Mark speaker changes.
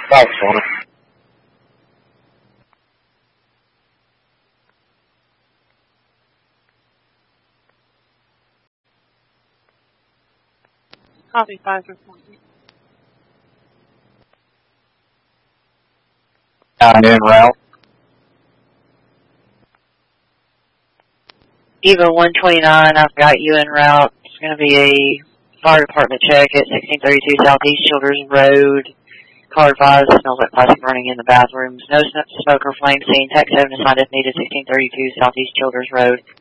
Speaker 1: Thanks, Shona.
Speaker 2: Copy 540.
Speaker 1: En route.
Speaker 3: Eva 129, I've got you en route. It's going to be a fire department check at 1632 Southeast Childers Road. Car advised, smells like plastic burning in the bathrooms. No smoke or flame seen. Tech 7 assigned if needed, 1632 Southeast Childers Road.